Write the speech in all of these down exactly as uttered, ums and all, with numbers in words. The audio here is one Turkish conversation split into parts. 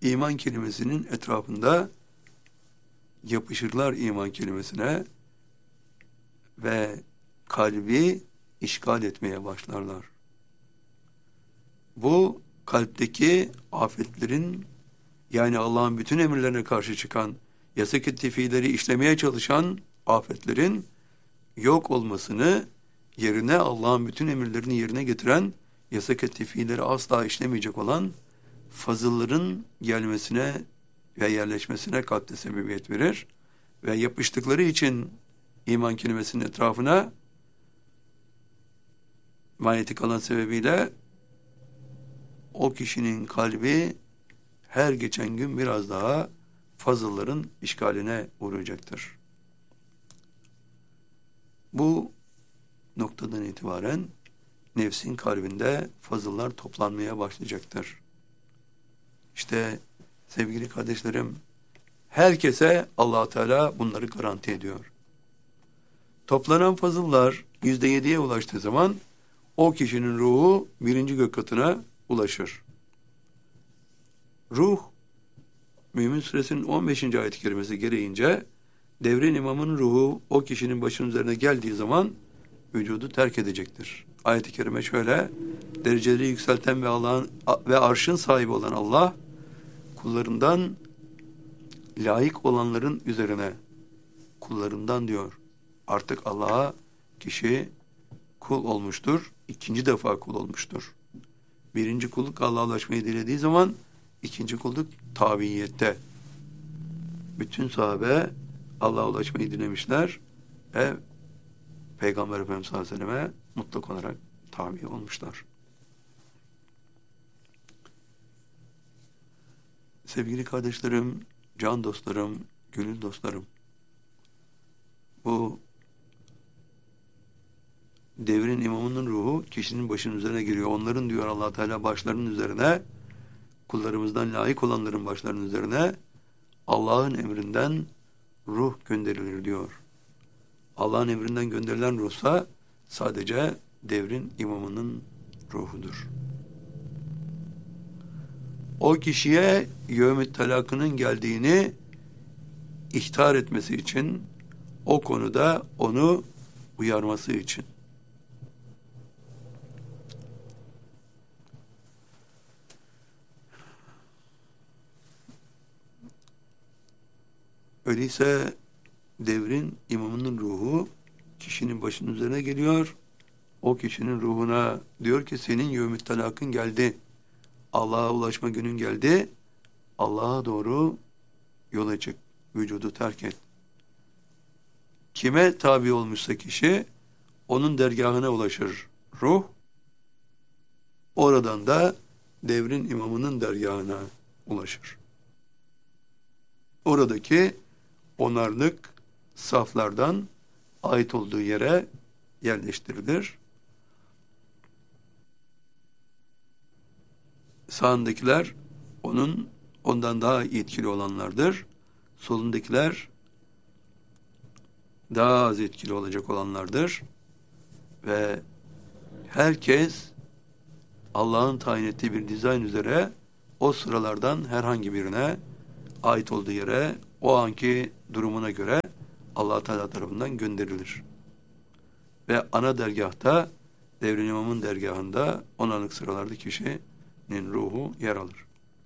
iman kelimesinin etrafında yapışırlar iman kelimesine ve kalbi işgal etmeye başlarlar. Bu kalpteki afetlerin, yani Allah'ın bütün emirlerine karşı çıkan, yasak-ı fiilleri işlemeye çalışan afetlerin yok olmasını, yerine Allah'ın bütün emirlerini yerine getiren, yasak-ı fiilleri asla işlemeyecek olan fazılların gelmesine ve yerleşmesine kalpte sebebiyet verir ve yapıştıkları için iman kelimesinin etrafına manyetik alan sebebiyle o kişinin kalbi her geçen gün biraz daha fazılların işgaline uğrayacaktır. Bu noktadan itibaren nefsin kalbinde fazıllar toplanmaya başlayacaktır. İşte sevgili kardeşlerim, herkese Allah Teala bunları garanti ediyor. Toplanan fazıllar yüzde yediye ulaştığı zaman o kişinin ruhu birinci gök katına ulaşır. Ruh, Mümin Suresinin on beşinci ayet-i kerimesi gereğince devrin imamının ruhu o kişinin başının üzerine geldiği zaman vücudu terk edecektir. Ayet-i kerime şöyle: dereceleri yükselten ve Allah'ın ve arşın sahibi olan Allah kullarından layık olanların üzerine, kullarından diyor, artık Allah'a kişi kul olmuştur. İkinci defa kul olmuştur. Birinci kulluk Allah'a ulaşmayı dilediği zaman, ikinci kulluk tabiyette. Bütün sahabe Allah'a ulaşmayı dilemişler ve Peygamber Efendimiz sallallahu aleyhi ve selleme mutlak olarak tabi olmuşlar. Sevgili kardeşlerim, can dostlarım, gönül dostlarım, bu devrin imamının ruhu kişinin başının üzerine giriyor. Onların diyor Allah Teala başlarının üzerine, kullarımızdan layık olanların başlarının üzerine Allah'ın emrinden ruh gönderilir diyor. Allah'ın emrinden gönderilen ruhsa sadece devrin imamının ruhudur. O kişiye yevm-i talakının geldiğini ihtar etmesi için, o konuda onu uyarması için. Öyleyse devrin imamının ruhu kişinin başının üzerine geliyor. O kişinin ruhuna diyor ki senin yevm-i talakın geldi. Allah'a ulaşma günün geldi. Allah'a doğru yola çık. Vücudu terk et. Kime tabi olmuşsa kişi onun dergahına ulaşır ruh. Oradan da devrin imamının dergahına ulaşır. Oradaki onarlık saflardan ait olduğu yere yerleştirilir. Sağındakiler onun ondan daha etkili olanlardır. Solundakiler daha az etkili olacak olanlardır. Ve herkes Allah'ın tayin ettiği bir dizayn üzere o sıralardan herhangi birine ait olduğu yere o anki durumuna göre Allah Teala tarafından gönderilir. Ve ana dergahta, devrin imamın dergahında onanlık sıralarda kişinin ruhu yer alır.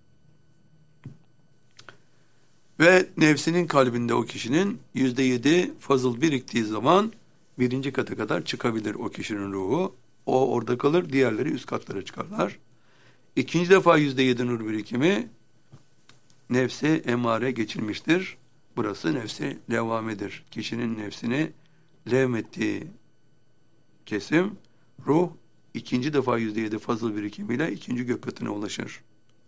Ve nefsinin kalbinde o kişinin yüzde yedi fazıl biriktiği zaman birinci kata kadar çıkabilir o kişinin ruhu. O orada kalır, diğerleri üst katlara çıkarlar. İkinci defa yüzde yedi nur birikimi nefsi emare geçilmiştir. Burası nefsi levvamedir. Kişinin nefsini levmettiği kesim, ruh ikinci defa yüzde yedi fazıl birikimiyle ikinci gök katına ulaşır.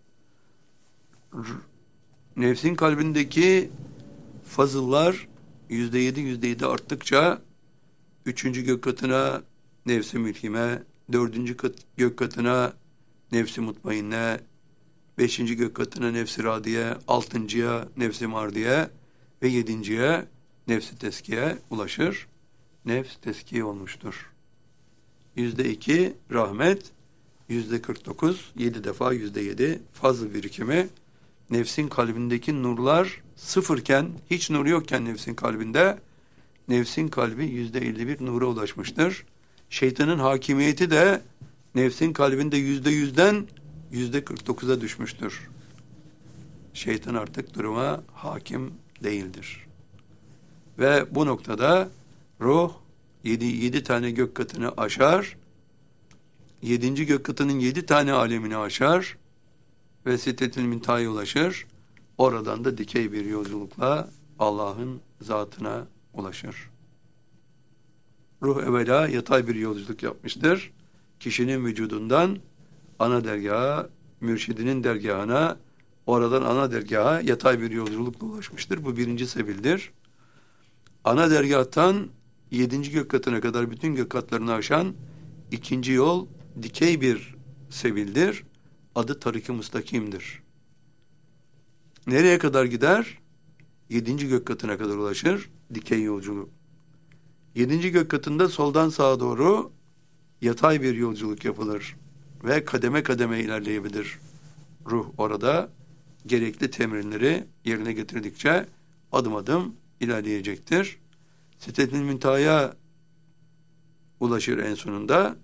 Nefsin kalbindeki fazıllar yüzde yedi yüzde yedi arttıkça üçüncü gök katına nefsi mülhime, dördüncü kat, gök katına nefsi mutmainne, beşinci gök katına nefsi radiye, altıncıya nefsi mardiye ve yedinciye nefsi teskiye ulaşır. Nefs teskiye olmuştur. Yüzde iki rahmet, yüzde kırk dokuz, yedi defa yüzde yedi fazıl birikimi nefsin kalbindeki nurlar sıfırken, hiç nur yokken nefsin kalbinde, nefsin kalbi yüzde elli bir nura ulaşmıştır. Şeytanın hakimiyeti de nefsin kalbinde yüzde yüzden yüzde kırk dokuza düşmüştür. Şeytan artık duruma hakim değildir. Ve bu noktada ruh yedi, yedi tane gök katını aşar, yedinci gök katının yedi tane alemini aşar ve Sidretül Münteha'ya ulaşır. Oradan da dikey bir yolculukla Allah'ın zatına ulaşır. Ruh evvela yatay bir yolculuk yapmıştır. Kişinin vücudundan ana dergaha, mürşidinin dergahına, oradan ana dergaha yatay bir yolculukla ulaşmıştır. Bu birinci sebildir. Ana dergahtan yedinci gök katına kadar bütün gök katlarını aşan ikinci yol dikey bir sebildir. Adı Tarik-i Müstakim'dir. Nereye kadar gider? Yedinci gök katına kadar ulaşır. Dikey yolculuk. Yedinci gök katında soldan sağa doğru yatay bir yolculuk yapılır. Ve kademe kademe ilerleyebilir. Ruh orada gerekli temrinleri yerine getirdikçe adım adım ilerleyecektir. Sidretül Münteha'ya ulaşır en sonunda.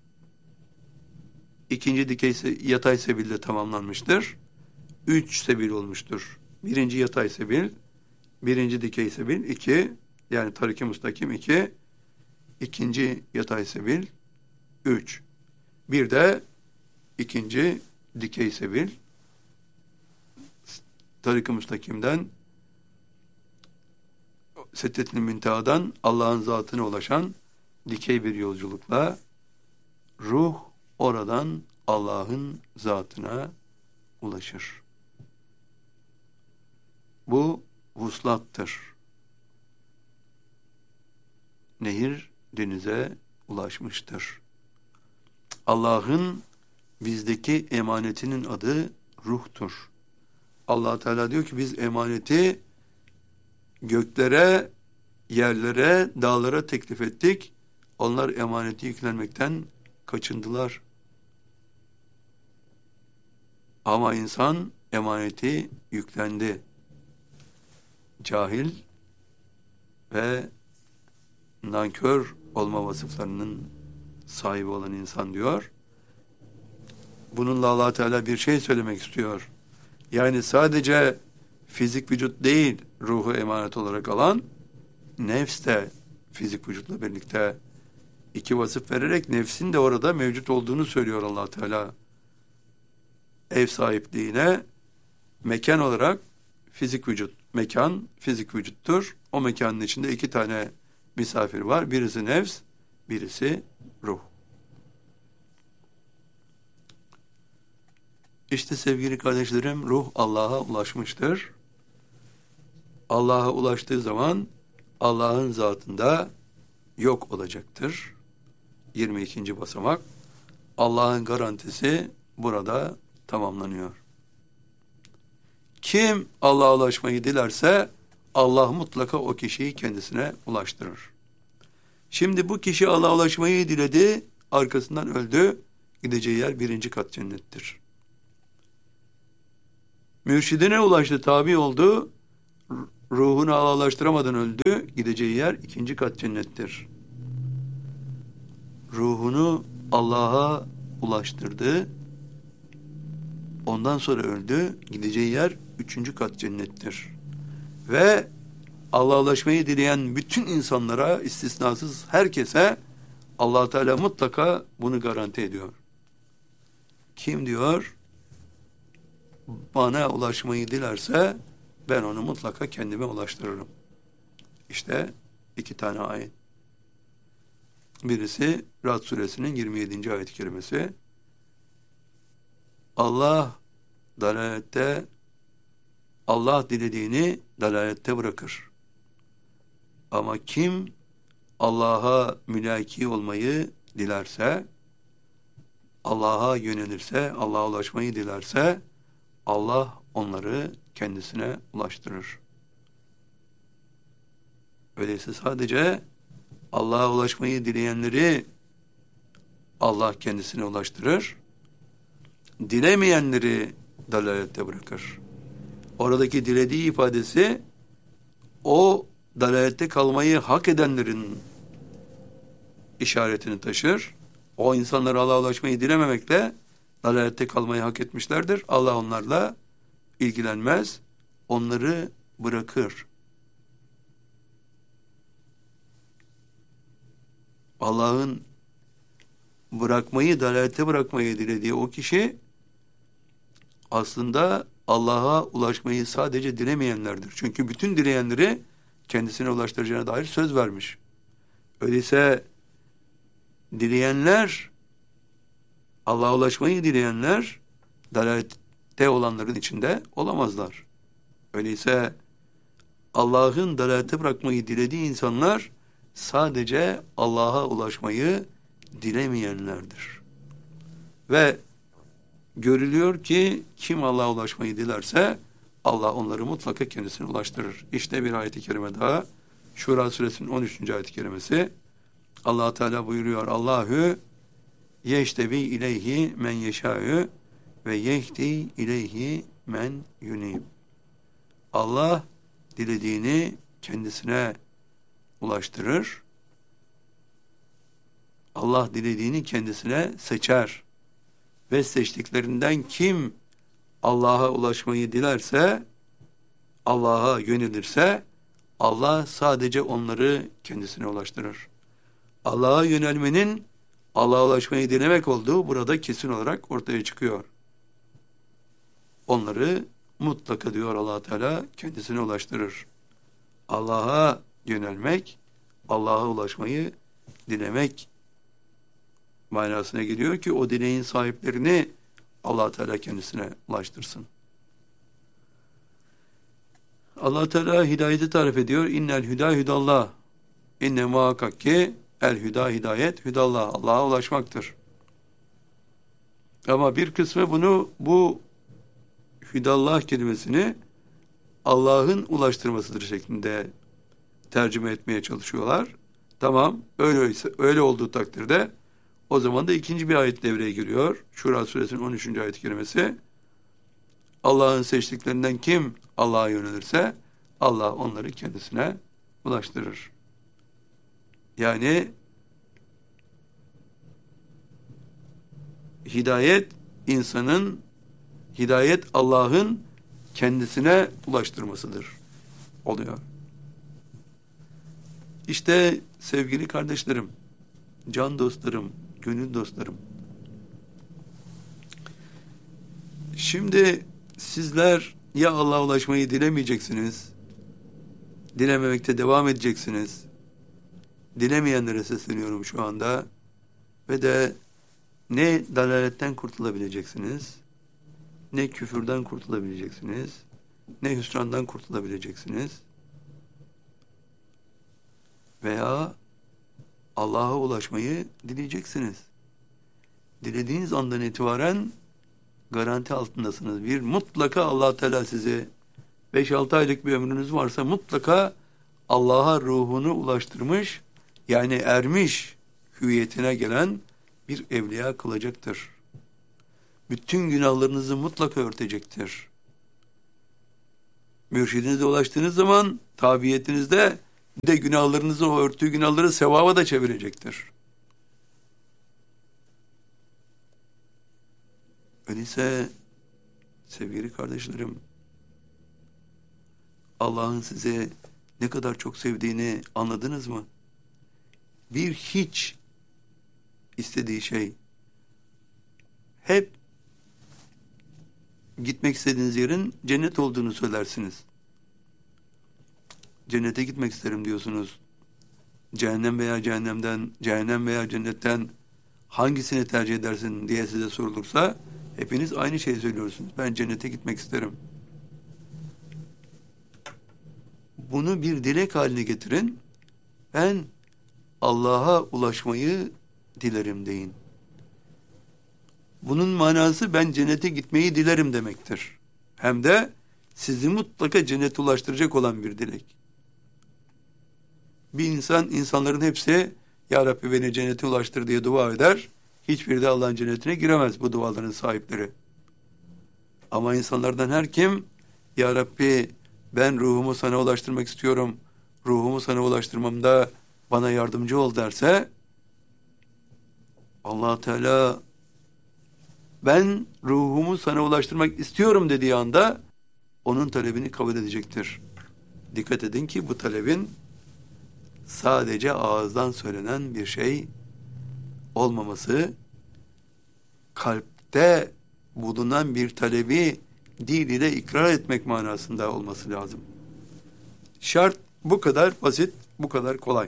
İkinci dikey yatay sebilde tamamlanmıştır. Üç sebil olmuştur. Birinci yatay sebil, birinci dikey sebil, iki, yani Tarik-i Müstakim iki, ikinci yatay sebil, üç. Bir de ikinci dikey sebil, Tarik-i Müstakim'den, Sidretül Münteha'dan Allah'ın zatına ulaşan dikey bir yolculukla ruh oradan Allah'ın zatına ulaşır. Bu vuslattır. Nehir denize ulaşmıştır. Allah'ın bizdeki emanetinin adı ruhtur. Allah Teala diyor ki biz emaneti göklere, yerlere, dağlara teklif ettik. Onlar emaneti yüklenmekten kaçındılar. Ama insan emaneti yüklendi. Cahil ve nankör olma vasıflarının sahibi olan insan diyor. Bununla Allah Teala bir şey söylemek istiyor. Yani sadece fizik vücut değil ruhu emanet olarak alan, nefs de fizik vücutla birlikte iki vasıf vererek nefsin de orada mevcut olduğunu söylüyor Allah Teala. Ev sahipliğine mekan olarak fizik vücut, mekan fizik vücuttur. O mekanın içinde iki tane misafir var. Birisi nefs, birisi ruh. İşte sevgili kardeşlerim, ruh Allah'a ulaşmıştır. Allah'a ulaştığı zaman Allah'ın zatında yok olacaktır. yirmi ikinci basamak. Allah'ın garantisi burada tamamlanıyor. Kim Allah'a ulaşmayı dilerse Allah mutlaka o kişiyi kendisine ulaştırır. Şimdi bu kişi Allah'a ulaşmayı diledi, arkasından öldü. Gideceği yer birinci kat cennettir. Mürşidine ulaştı, tabi oldu. Ruhunu Allah'a ulaştıramadan öldü. Gideceği yer ikinci kat cennettir. Ruhunu Allah'a ulaştırdı. Ondan sonra öldü. Gideceği yer üçüncü kat cennettir. Ve Allah'a ulaşmayı dileyen bütün insanlara, istisnasız herkese Allah Teala mutlaka bunu garanti ediyor. Kim diyor? Bana ulaşmayı dilerse ben onu mutlaka kendime ulaştırırım. İşte iki tane ayet. Birisi Ra'd suresinin yirmi yedinci ayet-i kerimesi. Allah dalalette, Allah dilediğini dalalette bırakır. Ama kim Allah'a mülaki olmayı dilerse, Allah'a yönelirse, Allah'a ulaşmayı dilerse, Allah onları kendisine ulaştırır. Öyleyse sadece Allah'a ulaşmayı dileyenleri Allah kendisine ulaştırır. Dilemeyenleri dalalette bırakır. Oradaki dilediği ifadesi o dalalette kalmayı hak edenlerin işaretini taşır. O insanlar Allah'a ulaşmayı dilememekle dalalette kalmayı hak etmişlerdir. Allah onlarla ilgilenmez, onları bırakır. Allah'ın bırakmayı, dalalette bırakmayı dilediği o kişi aslında Allah'a ulaşmayı sadece dilemeyenlerdir. Çünkü bütün dileyenleri kendisine ulaştıracağına dair söz vermiş. Öyleyse dileyenler, Allah'a ulaşmayı dileyenler dalalette olanların içinde olamazlar. Öyleyse Allah'ın dalalette bırakmayı dilediği insanlar sadece Allah'a ulaşmayı dilemeyenlerdir. Ve görülüyor ki kim Allah'a ulaşmayı dilerse Allah onları mutlaka kendisine ulaştırır. İşte bir ayet-i kerime daha. Şura suresinin on üçüncü ayet-i kerimesi. Allah Teala buyuruyor. Allahu yeştebi ileyhi men yeşâ'ü ve yehdi ileyhi men yunib. Allah dilediğini kendisine ulaştırır. Allah dilediğini kendisine seçer. Ve seçtiklerinden kim Allah'a ulaşmayı dilerse, Allah'a yönelirse, Allah sadece onları kendisine ulaştırır. Allah'a yönelmenin Allah'a ulaşmayı dilemek olduğu burada kesin olarak ortaya çıkıyor. Onları mutlaka diyor Allah Teala kendisine ulaştırır. Allah'a yönelmek, Allah'a ulaşmayı dilemek manasına geliyor ki o dileğin sahiplerini Allah Teala kendisine ulaştırsın. Allah Teala hidayeti tarif ediyor. İnnel hüda hüdallah. İnne muhakkak ki el hüda hidayet hüdallah. Allah'a ulaşmaktır. Ama bir kısmı bunu bu hüdallah kelimesini Allah'ın ulaştırmasıdır şeklinde tercüme etmeye çalışıyorlar. Tamam, öyleyse öyle olduğu takdirde o zaman da ikinci bir ayet devreye giriyor. Şura suresinin on üçüncü ayet-i kerimesi. Allah'ın seçtiklerinden kim Allah'a yönelirse Allah onları kendisine ulaştırır. Yani hidayet insanın, hidayet Allah'ın kendisine ulaştırmasıdır oluyor. İşte sevgili kardeşlerim, can dostlarım, gönül dostlarım. Şimdi sizler ya Allah'a ulaşmayı dilemeyeceksiniz, dilememekte devam edeceksiniz. Dilemeyenlere sesleniyorum şu anda. Ve de ne dalaletten kurtulabileceksiniz, ne küfürden kurtulabileceksiniz, ne hüsrandan kurtulabileceksiniz. Veya Allah'a ulaşmayı dileyeceksiniz. Dilediğiniz andan itibaren garanti altındasınız. Bir mutlaka Allah Teala size beş altı aylık bir ömrünüz varsa mutlaka Allah'a ruhunu ulaştırmış, yani ermiş hüviyetine gelen bir evliya kılacaktır. Bütün günahlarınızı mutlaka örtecektir. Mürşidinize ulaştığınız zaman tabiyetinizde bir de günahlarınızı, o örttüğü günahları sevaba da çevirecektir. Öyleyse sevgili kardeşlerim, Allah'ın size ne kadar çok sevdiğini anladınız mı? Bir hiç istediği şey, hep gitmek istediğiniz yerin cennet olduğunu söylersiniz. Cennete gitmek isterim diyorsunuz. Cehennem veya cehennemden, cehennem veya cennetten hangisini tercih edersin diye size sorulursa hepiniz aynı şeyi söylüyorsunuz. Ben cennete gitmek isterim. Bunu bir dilek haline getirin. Ben Allah'a ulaşmayı dilerim deyin. Bunun manası ben cennete gitmeyi dilerim demektir. Hem de sizi mutlaka cennete ulaştıracak olan bir dilek. Bir insan, insanların hepsi Ya Rabbi beni cennete ulaştır diye dua eder. Hiçbiri de Allah'ın cennetine giremez bu duaların sahipleri. Ama insanlardan her kim Ya Rabbi, ben ruhumu sana ulaştırmak istiyorum, ruhumu sana ulaştırmamda bana yardımcı ol derse, Allah Teala ben ruhumu sana ulaştırmak istiyorum dediği anda onun talebini kabul edecektir. Dikkat edin ki bu talebin sadece ağızdan söylenen bir şey olmaması, kalpte bulunan bir talebi dil ile ikrar etmek manasında olması lazım. Şart bu kadar basit, bu kadar kolay.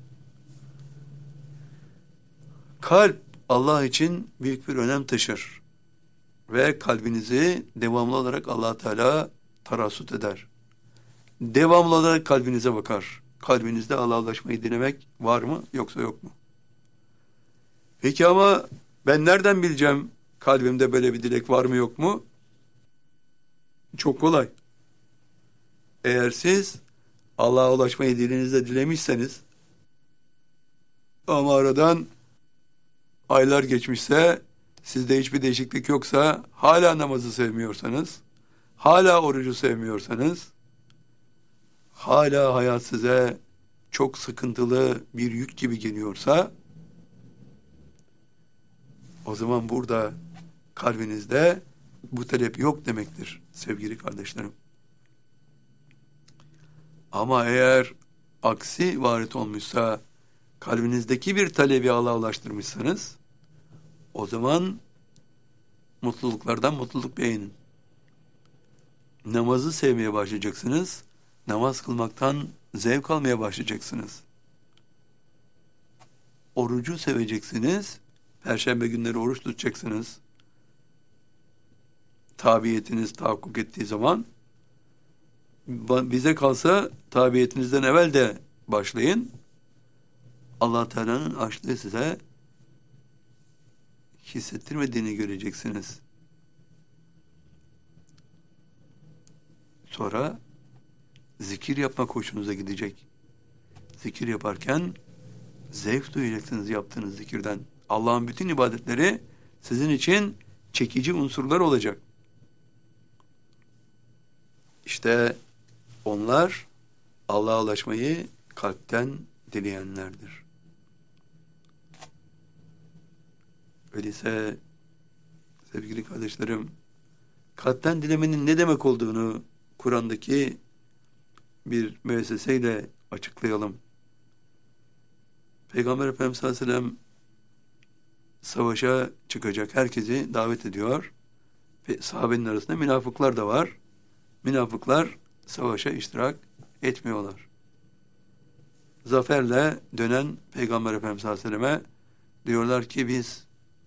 Kalp Allah için büyük bir önem taşır ve kalbinizi devamlı olarak Allah Teala tarassut eder. Devamlı olarak kalbinize bakar. Kalbinizde Allah'laşmayı dilemek var mı yoksa yok mu? Peki ama ben nereden bileceğim kalbimde böyle bir dilek var mı yok mu? Çok kolay. Eğer siz Allah'a ulaşmayı dilinizde dilemişseniz ama aradan aylar geçmişse, sizde hiçbir değişiklik yoksa, hala namazı sevmiyorsanız, hala orucu sevmiyorsanız, hala hayat size çok sıkıntılı bir yük gibi geliyorsa, o zaman burada kalbinizde bu talep yok demektir sevgili kardeşlerim. Ama eğer aksi varit olmuşsa, kalbinizdeki bir talebi Allah'a ulaştırmışsanız, o zaman mutluluklardan mutluluk beğenin. Namazı sevmeye başlayacaksınız. Namaz kılmaktan zevk almaya başlayacaksınız. Orucu seveceksiniz. Perşembe günleri oruç tutacaksınız. Tabiyetiniz tahakkuk ettiği zaman, bize kalsa tabiyetinizden evvel de başlayın. Allah Teala'nın açlığı size hissettirmediğini göreceksiniz. Sonra zikir yapmak hoşunuza gidecek. Zikir yaparken zevk duyacaksınız yaptığınız zikirden. Allah'ın bütün ibadetleri sizin için çekici unsurlar olacak. İşte onlar Allah'a ulaşmayı kalpten dileyenlerdir. Öyleyse sevgili kardeşlerim, kalpten dilemenin ne demek olduğunu Kur'an'daki bir müesseseyle açıklayalım. Peygamber Efendimiz sallallahu aleyhi ve sellem savaşa çıkacak herkesi davet ediyor. Ve sahabenin arasında münafıklar da var. Münafıklar savaşa iştirak etmiyorlar. Zaferle dönen Peygamber Efendimiz sallallahu aleyhi ve selleme diyorlar ki biz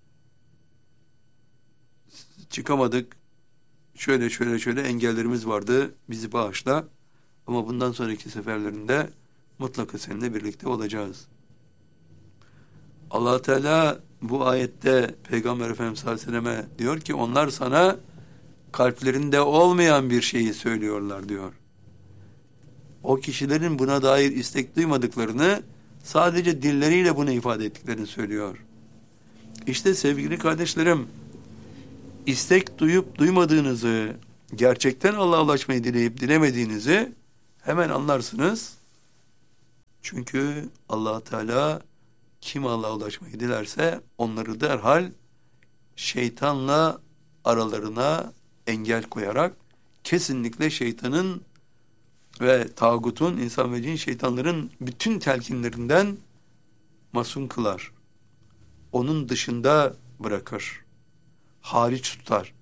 çıkamadık, şöyle şöyle şöyle engellerimiz vardı, bizi bağışla ama bundan sonraki seferlerinde mutlaka seninle birlikte olacağız. Allah Teala bu ayette Peygamber Efendimiz sallallahu aleyhi ve selleme diyor ki onlar sana kalplerinde olmayan bir şeyi söylüyorlar diyor. O kişilerin buna dair istek duymadıklarını, sadece dilleriyle bunu ifade ettiklerini söylüyor. İşte sevgili kardeşlerim, istek duyup duymadığınızı, gerçekten Allah'a ulaşmayı dileyip dilemediğinizi hemen anlarsınız. Çünkü Allah Teala kim Allah'a ulaşmayı dilerse onları derhal şeytanla aralarına engel koyarak kesinlikle şeytanın ve tağutun, insan ve cin şeytanların bütün telkinlerinden masum kılar. Onun dışında bırakır. Hariç tutar.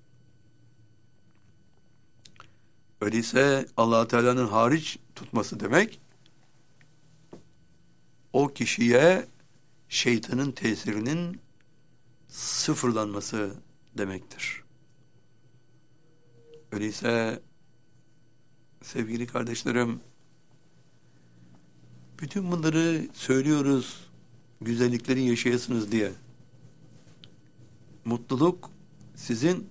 Öyleyse Allah Teala'nın hariç tutması demek, o kişiye şeytanın tesirinin sıfırlanması demektir. Öyleyse sevgili kardeşlerim, bütün bunları söylüyoruz, güzellikleri yaşayasınız diye. Mutluluk sizin,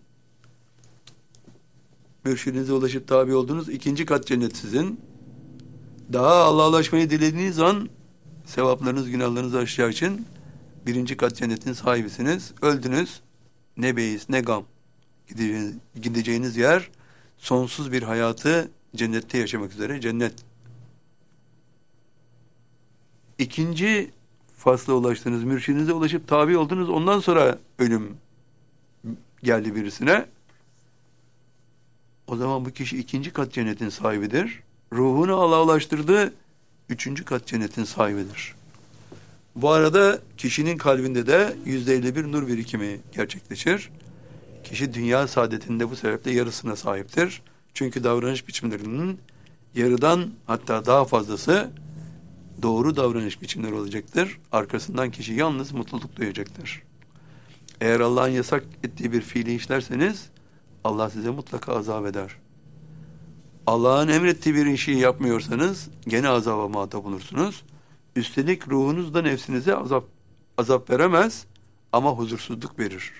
mürşidinize ulaşıp tabi olduğunuz ikinci kat cennet sizin. Daha Allah'a ulaşmayı dilediğiniz an sevaplarınız, günahlarınız aşacağı için birinci kat cennetin sahibisiniz. Öldünüz, ne beis ne gam. Gideceğiniz yer sonsuz bir hayatı cennette yaşamak üzere cennet. İkinci fasla ulaştınız, mürşidinize ulaşıp tabi oldunuz, ondan sonra ölüm geldi birisine. O zaman bu kişi ikinci kat cennetin sahibidir. Ruhunu Allah'a ulaştırdı, üçüncü kat cennetin sahibidir. Bu arada kişinin kalbinde de yüzde elli bir nur birikimi gerçekleşir. Kişi dünya saadetinde bu sebeple yarısına sahiptir. Çünkü davranış biçimlerinin yarıdan hatta daha fazlası doğru davranış biçimleri olacaktır. Arkasından kişi yalnız mutluluk duyacaktır. Eğer Allah'ın yasak ettiği bir fiili işlerseniz Allah size mutlaka azap eder. Allah'ın emrettiği bir işi yapmıyorsanız gene azaba muhatap olursunuz. Üstelik ruhunuz da nefsinize azap, azap veremez ama huzursuzluk verir.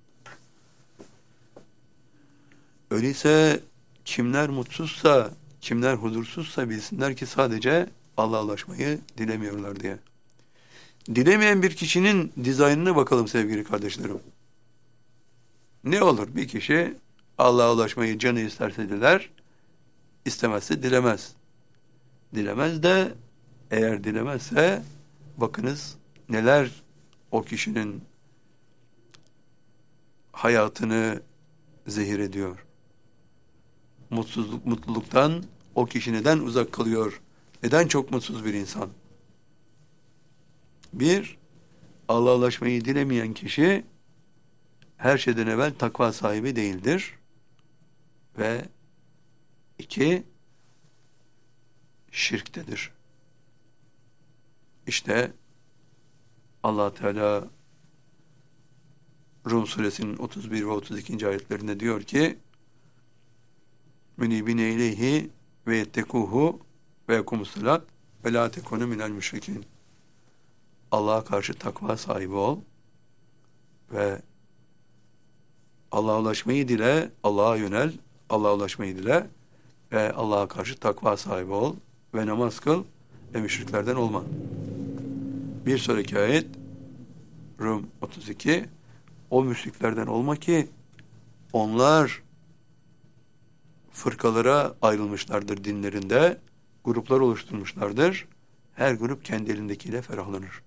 Öyleyse kimler mutsuzsa, kimler huzursuzsa bilsinler ki sadece Allah'a ulaşmayı dilemiyorlar diye. Dilemeyen bir kişinin dizaynına bakalım sevgili kardeşlerim. Ne olur bir kişi Allah'a ulaşmayı canı isterse diler, istemezse dilemez. Dilemez de eğer dilemezse bakınız neler o kişinin hayatını zehir ediyor. Mutsuzluk, mutluluktan o kişi neden uzak kalıyor? Neden çok mutsuz bir insan? Bir, Allah'a ulaşmayı dilemeyen kişi her şeyden evvel takva sahibi değildir. Ve iki, şirktedir. İşte Allah Teala Rum suresinin otuz bir ve otuz ikinci ayetlerinde diyor ki Münibine ileyhi ve yettekuhu ve yekumussalat ve la tekunu minel müşrikin. Allah'a karşı takva sahibi ol ve Allah'a ulaşmayı dile, Allah'a yönel, Allah'a ulaşmayı dile ve Allah'a karşı takva sahibi ol ve namaz kıl ve müşriklerden olma. Bir sonraki ayet Rum otuz iki, o müşriklerden olma ki onlar fırkalara ayrılmışlardır dinlerinde, gruplar oluşturmuşlardır. Her grup kendi elindekiyle ferahlanır.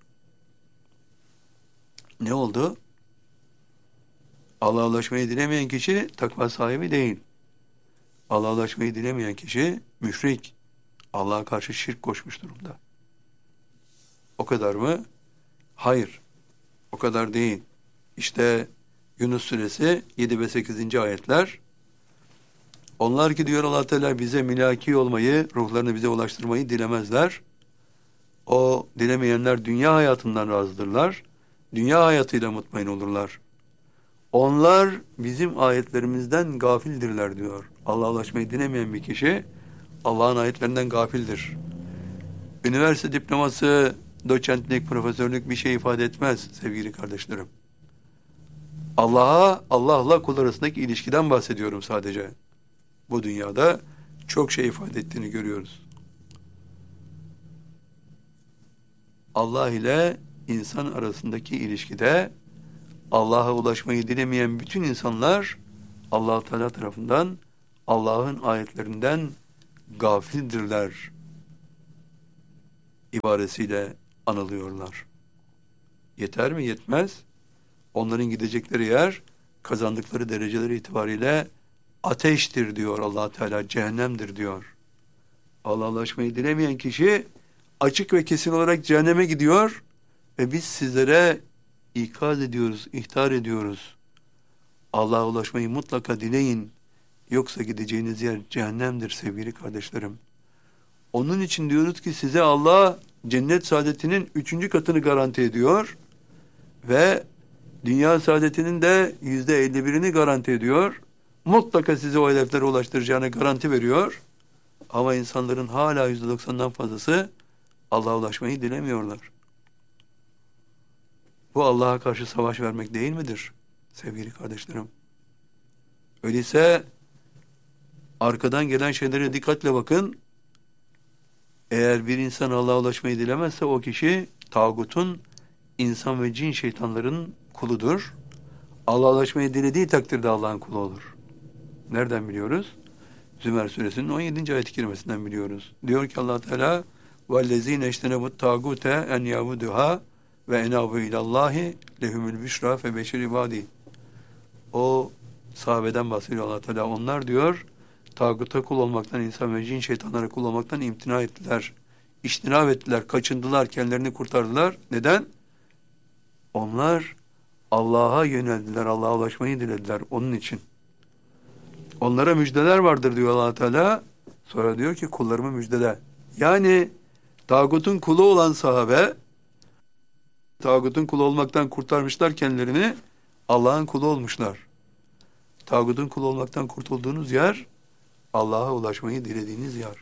Ne oldu? Allah'a ulaşmayı dilemeyen kişi takva sahibi değil. Allah'a ulaşmayı dilemeyen kişi müşrik. Allah'a karşı şirk koşmuş durumda. O kadar mı? Hayır. O kadar değil. İşte Yunus suresi yedi ve sekizinci ayetler. Onlar ki diyor Allah Teala bize milaki olmayı, ruhlarını bize ulaştırmayı dilemezler. O dilemeyenler dünya hayatından razıdırlar. Dünya hayatıyla mutmain olurlar. Onlar bizim ayetlerimizden gafildirler diyor. Allah'a ulaşmayı dilemeyen bir kişi Allah'ın ayetlerinden gafildir. Üniversite diploması, doçentlik, profesörlük bir şey ifade etmez sevgili kardeşlerim. Allah'a, Allah'la kul arasındaki ilişkiden bahsediyorum sadece. Bu dünyada çok şey ifade ettiğini görüyoruz. Allah ile insan arasındaki ilişkide Allah'a ulaşmayı dilemeyen bütün insanlar Allah Teala tarafından Allah'ın ayetlerinden gafildirler ibaresiyle anılıyorlar. Yeter mi? Yetmez. Onların gidecekleri yer kazandıkları dereceleri itibariyle ateştir diyor Allah Teala, cehennemdir diyor. Allah'a ulaşmayı dilemeyen kişi açık ve kesin olarak cehenneme gidiyor ve biz sizlere ikaz ediyoruz, ihtar ediyoruz. Allah'a ulaşmayı mutlaka dileyin. Yoksa gideceğiniz yer cehennemdir sevgili kardeşlerim. Onun için diyoruz ki size Allah cennet saadetinin üçüncü katını garanti ediyor ve dünya saadetinin de yüzde elli birini garanti ediyor. Mutlaka sizi o hedeflere ulaştıracağına garanti veriyor. Ama insanların hala yüzde doksandan fazlası Allah'a ulaşmayı dilemiyorlar. Bu Allah'a karşı savaş vermek değil midir sevgili kardeşlerim? Öyleyse arkadan gelen şeylere dikkatle bakın. Eğer bir insan Allah'a ulaşmayı dilemezse o kişi tağutun, insan ve cin şeytanların kuludur. Allah'a ulaşmayı dilediği takdirde Allah'ın kulu olur. Nereden biliyoruz? Zümer suresinin on yedinci ayet-i kerimesinden biliyoruz. Diyor ki Allah Teala وَالَّذ۪ينَ اَجْتَنَبُوا التَّاغُوتَ اَنْ يَعْبُدُهَا وَاَنَابُوا اِلَى اللّٰهِ لَهُمُ الْبُشْرَى فَبَشِّرْ عِبَادِهِ. O sahabeden bahsediyor Allah Teala. Onlar diyor tağuta kul olmaktan, insan ve cin şeytanlara kul olmaktan imtina ettiler. İçtinab ettiler, kaçındılar, kendilerini kurtardılar. Neden? Onlar Allah'a yöneldiler, Allah'a ulaşmayı dilediler onun için. Onlara müjdeler vardır diyor Allah Teala. Sonra diyor ki kullarımı müjdele. Yani tağutun kulu olan sahabe tağutun kulu olmaktan kurtarmışlar kendilerini. Allah'ın kulu olmuşlar. Tağutun kulu olmaktan kurtulduğunuz yer Allah'a ulaşmayı dilediğiniz yer.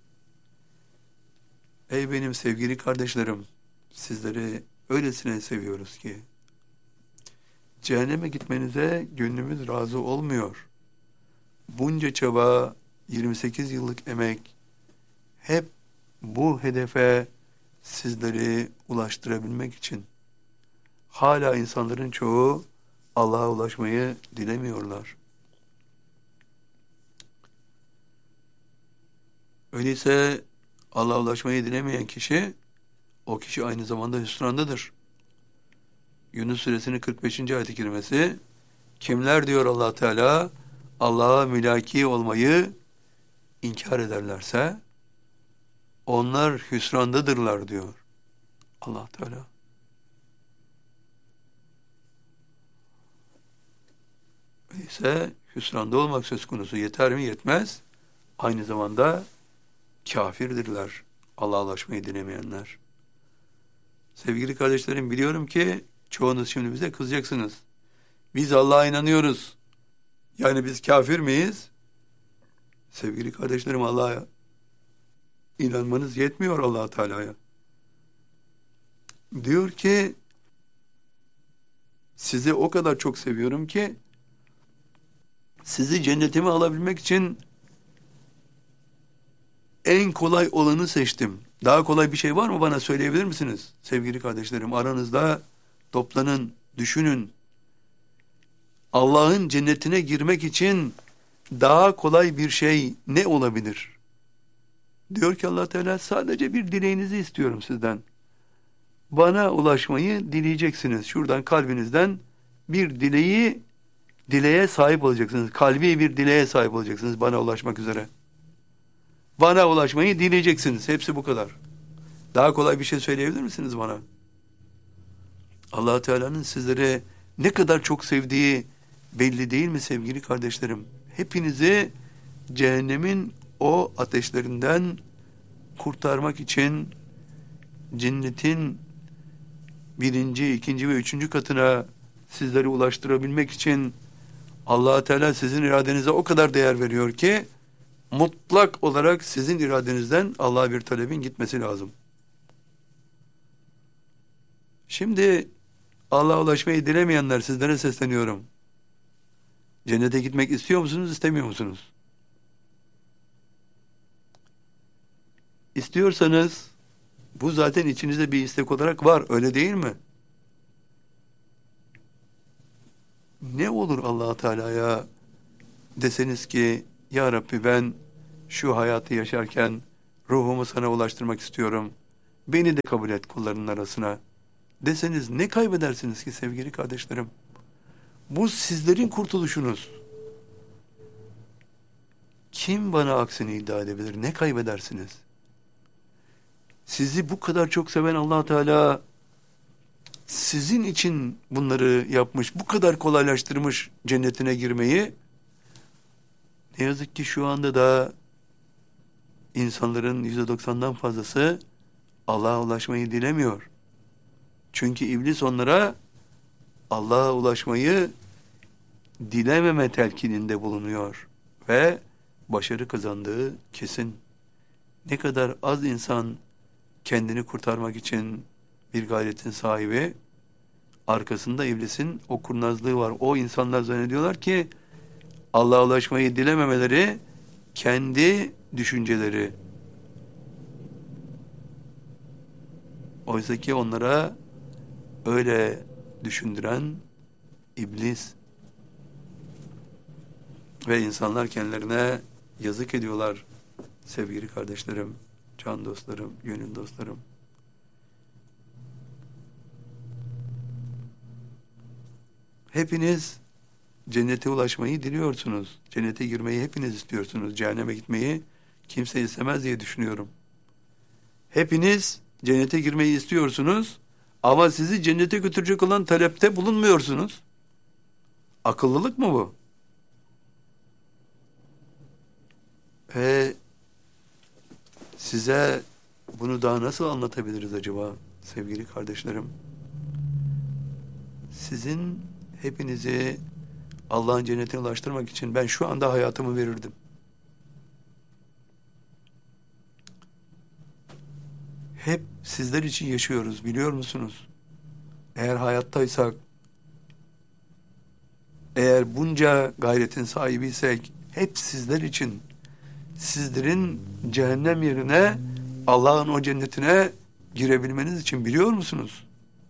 Ey benim sevgili kardeşlerim, sizleri öylesine seviyoruz ki cehenneme gitmenize gönlümüz razı olmuyor. Bunca çaba, yirmi sekiz yıllık emek hep bu hedefe sizleri ulaştırabilmek için. Hala insanların çoğu Allah'a ulaşmayı dilemiyorlar. Öyleyse Allah'a ulaşmayı dilemeyen kişi, o kişi aynı zamanda hüsrandadır. Yunus suresinin kırk beşinci ayet-i kerimesi, kimler diyor Allah Teala, Allah'a mülaki olmayı inkar ederlerse, onlar hüsrandadırlar diyor Allah Teala. Öyleyse hüsranda olmak söz konusu yeter mi? Yetmez. Aynı zamanda kafirdirler Allah'a ulaşmayı dilemeyenler. Sevgili kardeşlerim, biliyorum ki çoğunuz şimdi bize kızacaksınız. Biz Allah'a inanıyoruz. Yani biz kafir miyiz? Sevgili kardeşlerim, Allah'a inanmanız yetmiyor Allah Teala'ya. Diyor ki sizi o kadar çok seviyorum ki sizi cennetime alabilmek için en kolay olanı seçtim. Daha kolay bir şey var mı, bana söyleyebilir misiniz? Sevgili kardeşlerim, aranızda toplanın, düşünün. Allah'ın cennetine girmek için daha kolay bir şey ne olabilir? Diyor ki Allah Teala, sadece bir dileğinizi istiyorum sizden. Bana ulaşmayı dileyeceksiniz. Şuradan kalbinizden bir dileği, dileğe sahip olacaksınız. Kalbi bir dileğe sahip olacaksınız bana ulaşmak üzere. Bana ulaşmayı dileyeceksiniz. Hepsi bu kadar. Daha kolay bir şey söyleyebilir misiniz bana? Allah Teala'nın sizlere ne kadar çok sevdiği belli değil mi sevgili kardeşlerim? Hepinizi cehennemin o ateşlerinden kurtarmak için cennetin birinci, ikinci ve üçüncü katına sizleri ulaştırabilmek için Allah Teala sizin iradenize o kadar değer veriyor ki mutlak olarak sizin iradenizden Allah'a bir talebin gitmesi lazım. Şimdi Allah'a ulaşmayı dilemeyenler, sizlere sesleniyorum. Cennete gitmek istiyor musunuz, istemiyor musunuz? İstiyorsanız bu zaten içinizde bir istek olarak var, öyle değil mi? Ne olur Allah Teala'ya deseniz ki ya Rabbi, ben şu hayatı yaşarken ruhumu sana ulaştırmak istiyorum. Beni de kabul et kullarının arasına. Deseniz ne kaybedersiniz ki sevgili kardeşlerim? Bu sizlerin kurtuluşunuz. Kim bana aksini iddia edebilir? Ne kaybedersiniz? Sizi bu kadar çok seven Allah Teala sizin için bunları yapmış, bu kadar kolaylaştırmış cennetine girmeyi. Ne yazık ki şu anda da insanların yüzde doksandan fazlası Allah'a ulaşmayı dilemiyor. Çünkü iblis onlara Allah'a ulaşmayı dilememe telkininde bulunuyor ve başarı kazandığı kesin. Ne kadar az insan kendini kurtarmak için bir gayretin sahibi, arkasında iblisin o kurnazlığı var. O insanlar zannediyorlar ki Allah'a ulaşmayı dilememeleri kendi düşünceleri. Oysa ki onlara öyle düşündüren iblis. Ve insanlar kendilerine Yazık ediyorlar sevgili kardeşlerim, can dostlarım, gönül dostlarım. Hepiniz cennete ulaşmayı diliyorsunuz. Cennete girmeyi hepiniz istiyorsunuz. Cehenneme gitmeyi kimse istemez diye düşünüyorum. Hepiniz cennete girmeyi istiyorsunuz ama sizi cennete götürecek olan talepte bulunmuyorsunuz. Akıllılık mı bu? E, size bunu daha nasıl anlatabiliriz acaba sevgili kardeşlerim? Sizin hepinizi Allah'ın cennetine ulaştırmak için ben şu anda hayatımı verirdim. Hep sizler için yaşıyoruz, biliyor musunuz? Eğer hayattaysak, eğer bunca gayretin sahibiysek, hep sizler için, sizlerin cehennem yerine Allah'ın o cennetine girebilmeniz için, biliyor musunuz?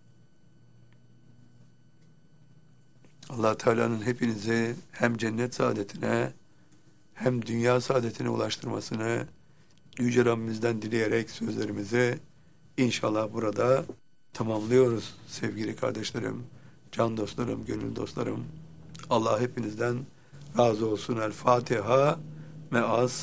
Allah Teala'nın hepinizi hem cennet saadetine hem dünya saadetine ulaştırmasını Yüce Rabbimizden dileyerek sözlerimizi inşallah burada tamamlıyoruz sevgili kardeşlerim, can dostlarım, gönül dostlarım. Allah hepinizden razı olsun. El Fatiha. Meaz.